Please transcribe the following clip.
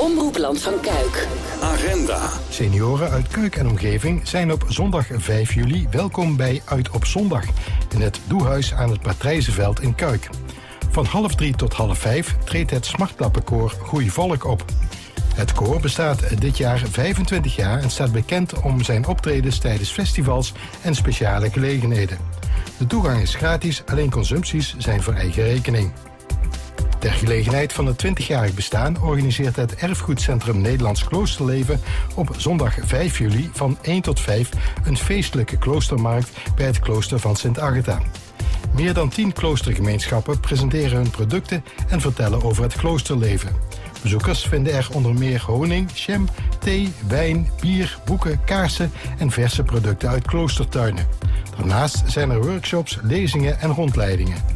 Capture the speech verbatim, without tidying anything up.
Omroepland van Kuik. Agenda. Senioren uit Kuik en omgeving zijn op zondag vijf juli welkom bij Uit op Zondag in het Doehuis aan het Patrijzenveld in Kuik. Van half drie tot half vijf treedt het Smartlappenkoor Goeie Volk op. Het koor bestaat dit jaar vijfentwintig jaar en staat bekend om zijn optredens tijdens festivals en speciale gelegenheden. De toegang is gratis, alleen consumpties zijn voor eigen rekening. Ter gelegenheid van het twintigjarig bestaan organiseert het Erfgoedcentrum Nederlands Kloosterleven op zondag vijf juli van één tot vijf een feestelijke kloostermarkt bij het klooster van Sint Agatha. Meer dan tien kloostergemeenschappen presenteren hun producten en vertellen over het kloosterleven. Bezoekers vinden er onder meer honing, jam, thee, wijn, bier, boeken, kaarsen en verse producten uit kloostertuinen. Daarnaast zijn er workshops, lezingen en rondleidingen.